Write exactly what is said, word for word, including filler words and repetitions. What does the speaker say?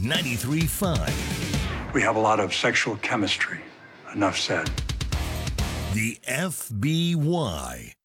ninety-three point five. We have a lot of sexual chemistry. Enough said. The F B Y.